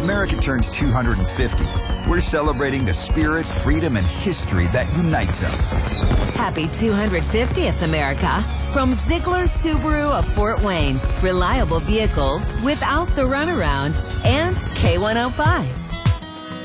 America turns 250, we're celebrating the spirit, freedom, and history that unites us. Happy 250th, America. From Ziegler Subaru of Fort Wayne. Reliable vehicles without the runaround. And K105.